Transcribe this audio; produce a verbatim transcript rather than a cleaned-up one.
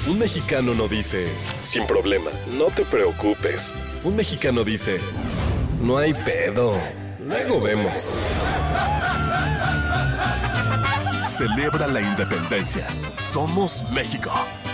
Un mexicano no dice, sin problema, no te preocupes. Un mexicano dice, no hay pedo, luego vemos. Celebra la independencia. Somos México.